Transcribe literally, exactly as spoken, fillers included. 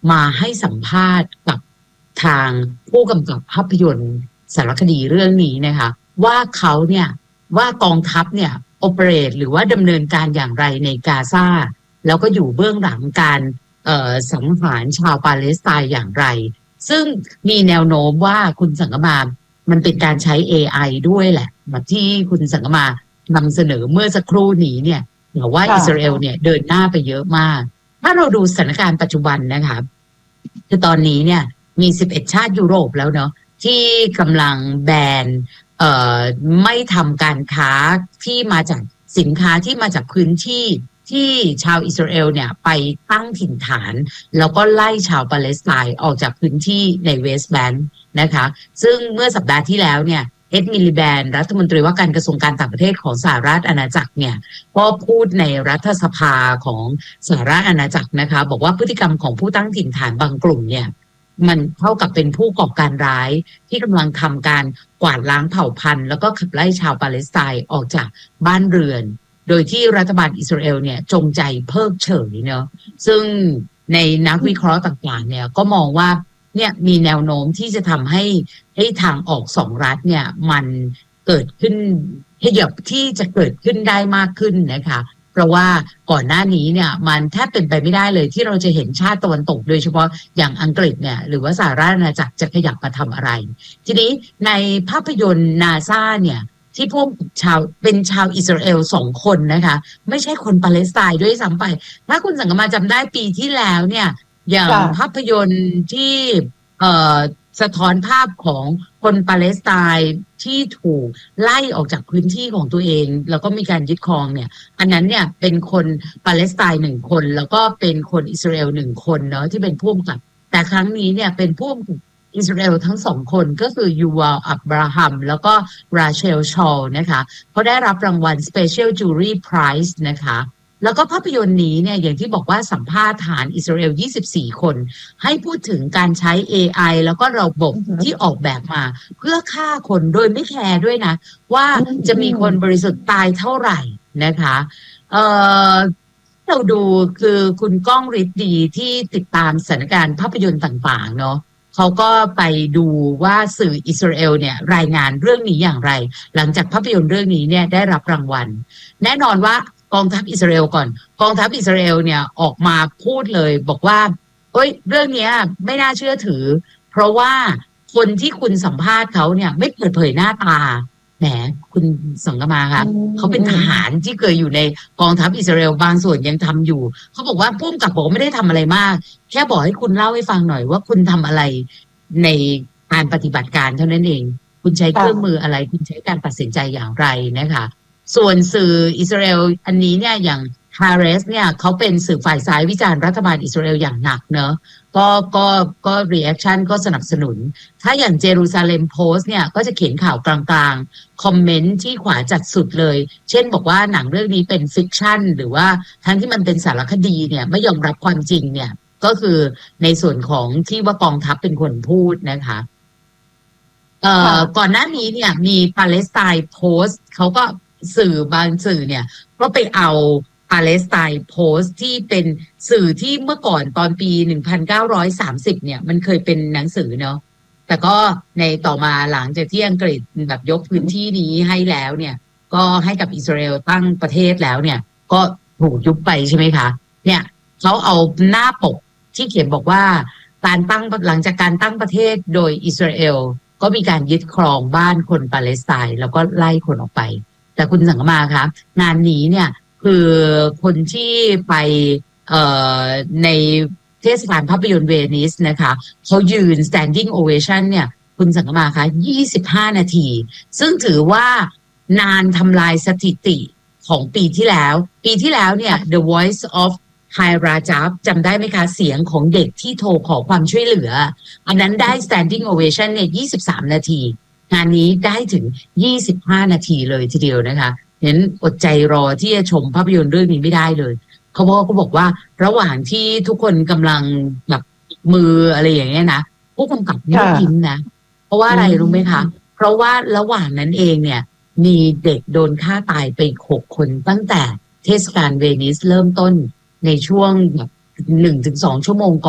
มาให้สัมภาษณ์กับทางผู้กำกับภาพยนตร์สารคดีเรื่องนี้นะคะว่าเขาเนี่ยว่ากองทัพเนี่ยโอเปเรตหรือว่าดำเนินการอย่างไรในกาซาแล้วก็อยู่เบื้องหลังการเอ่อสังหารชาวปาเลสไตน์อย่างไรซึ่งมีแนวโน้มว่าคุณสังกมามันเป็นการใช้ เอ ไอ ด้วยแหละแบบที่คุณสังกมานำเสนอเมื่อสักครู่นี้เนี่ยแต่ว่าอิสราเอลเนี่ยเดินหน้าไปเยอะมากถ้าเราดูสถานการณ์ปัจจุบันนะคะคือตอนนี้เนี่ยมีสิบเอ็ดชาติยุโรปแล้วเนาะที่กำลังแบนเอ่อไม่ทำการค้าที่มาจากสินค้าที่มาจากพื้นที่ที่ชาวอิสราเอลเนี่ยไปตั้งถิ่นฐานแล้วก็ไล่ชาวปาเลสไตน์ออกจากพื้นที่ในเวสต์แบงค์นะคะซึ่งเมื่อสัปดาห์ที่แล้วเนี่ยเอ็ดมิลลิแบนรัฐมนตรีว่าการกระทรวงการต่างประเทศของสหรัฐอาณาจักรเนี่ยก็พูดในรัฐสภาของสหรัฐอาณาจักรนะคะบอกว่าพฤติกรรมของผู้ตั้งถิ่นฐานบางกลุ่มเนี่ยมันเท่ากับเป็นผู้ก่อการร้ายที่กำลังทำการกวาดล้างเผ่าพันธุ์แล้วก็ขับไล่ชาวปาเลสไตน์ออกจากบ้านเรือนโดยที่รัฐบาลอิสราเอลเนี่ยจงใจเพิกเฉยเนาะซึ่งในนักวิเคราะห์ต่างๆเนี่ยก็มองว่าเนี่ยมีแนวโน้มที่จะทำให้ให้ทางออกสองรัฐเนี่ยมันเกิดขึ้นขยับที่จะเกิดขึ้นได้มากขึ้นนะคะเพราะว่าก่อนหน้านี้เนี่ยมันแทบเป็นไปไม่ได้เลยที่เราจะเห็นชาติตะวันตกโดยเฉพาะอย่างอังกฤษเนี่ยหรือว่าสหราชอาณาจักรจะขยับมาทำอะไรทีนี้ในภาพยนตร์นาซาเนี่ยที่พวกชาวเป็นชาวอิสราเอลสองคนนะคะไม่ใช่คนปาเลสไตน์ด้วยซ้ำไปถ้าคุณสังกมาจำได้ปีที่แล้วเนี่ยอย่างภาพยนตร์ที่เอ่อสะท้อนภาพของคนปาเลสไตน์ที่ถูกไล่ออกจากพื้นที่ของตัวเองแล้วก็มีการยึดครองเนี่ยอันนั้นเนี่ยเป็นคนปาเลสไตน์หนึ่งคนแล้วก็เป็นคนอิสราเอลหนึ่งคนเนาะที่เป็นผู้กำกับแต่ครั้งนี้เนี่ยเป็นผู้อิสราเอลทั้งสองคนก็คือยูวาลอับราฮัมแล้วก็ราเชลชอลนะคะเขาได้รับรางวัล Special Jury Prize นะคะแล้วก็ภาพยนตร์นี้เนี่ยอย่างที่บอกว่าสัมภาษณ์ทหารอิสราเอลยี่สิบสี่คนให้พูดถึงการใช้ เอ ไอ แล้วก็ระบบที่ออกแบบมาเพื่อฆ่าคนโดยไม่แคร์ด้วยนะว่าจะมีคนบริสุทธิ์ตายเท่าไหร่นะคะเอ่อเราดูคือคุณก้องฤทธิ์ดีที่ติดตามสถานการณ์ภาพยนตร์ต่างๆเนาะเขาก็ไปดูว่าสื่ออิสราเอลเนี่ยรายงานเรื่องนี้อย่างไรหลังจากภาพยนตร์เรื่องนี้เนี่ยได้รับรางวัลแน่นอนว่ากองทัพอิสราเอลก่อนกองทัพอิสราเอลเนี่ยออกมาพูดเลยบอกว่าเอ้ยเรื่องนี้ไม่น่าเชื่อถือเพราะว่าคนที่คุณสัมภาษณ์เขาเนี่ยไม่เปิดเผยหน้าตาแหมคุณสังกมาคะเขาเป็นทหารที่เคยอยู่ในกองทัพอิสราเอลบางส่วนยังทำอยู่เขาบอกว่าผู้กำกับบอกไม่ได้ทำอะไรมากแค่บอกให้คุณเล่าให้ฟังหน่อยว่าคุณทำอะไรในการปฏิบัติการเท่านั้นเองคุณใช้เครื่องมืออะไรคุณใช้การตัดสินใจอย่างไรนะคะส่วนสื่ออิสราเอลอันนี้เนี่ยอย่างฮาเรสเนี่ยเขาเป็นสื่อฝ่ายซ้ายวิจารณ์รัฐบาลอิสราเอลอย่างหนักเนอะก็ก็ก็รีแอคชั่นก็สนับสนุนถ้าอย่างเจรูซาเล็มโพสต์เนี่ยก็จะเขียนข่าวกลางๆคอมเมนต์ที่ขวาจัดสุดเลยเช่นบอกว่าหนังเรื่องนี้เป็นฟิกชันหรือว่าทั้งที่มันเป็นสารคดีเนี่ยไม่ยอมรับความจริงเนี่ยก็คือในส่วนของที่ว่ากองทัพเป็นคนพูดนะคะเอ่อก่อนหน้านี้เนี่ยมีปาเลสไตน์โพสต์เขาก็สื่อบางสื่อเนี่ยก็ไปเอาปาเลสไตน์โพสต์ที่เป็นสื่อที่เมื่อก่อนตอนปีหนึ่งพันเก้าร้อยสามสิบเนี่ยมันเคยเป็นหนังสือเนาะแต่ก็ในต่อมาหลังจากที่อังกฤษแบบยกพื้นที่นี้ให้แล้วเนี่ยก็ให้กับอิสราเอลตั้งประเทศแล้วเนี่ยก็ถูกยุบไปใช่ไหมคะเนี่ยเขาเอาหน้าปกที่เขียนบอกว่าการตั้งหลังจากการตั้งประเทศโดยอิสราเอลก็มีการยึดครองบ้านคนปาเลสไตน์แล้วก็ไล่คนออกไปแต่คุณสังกมาคะงานนี้เนี่ยคือคนที่ไปเอ่อในเทศกาลภาพยนตร์เวนิสนะคะเขายืน standing ovation เนี่ยคุณสังกมาคะยี่สิบห้านาทีซึ่งถือว่านานทำลายสถิติของปีที่แล้วปีที่แล้วเนี่ย The Voice of Hai Rajab จำได้ไหมคะเสียงของเด็กที่โทรขอความช่วยเหลืออันนั้นได้ standing ovation เนี่ยยี่สิบสามนาทีงานนี้ได้ถึงยี่สิบห้านาทีเลยทีเดียวนะคะเห็นอดใจรอที่จะชมภาพยนตร์เรื่องนี้ไม่ได้เลยเขาบอกเขาบอกว่าระหว่างที่ทุกคนกำลังแบบมืออะไรอย่างเงี้ยนะผู้กำกับนี่ยิ้มนะเพราะว่าอะไรรู้ไหมคะเพราะว่าระหว่างนั้นเองเนี่ยมีเด็กโดนฆ่าตายไปหกคนตั้งแต่เทศกาลเวนิสเริ่มต้นในช่วงแบบหนึ่งถึงสองชั่วโมง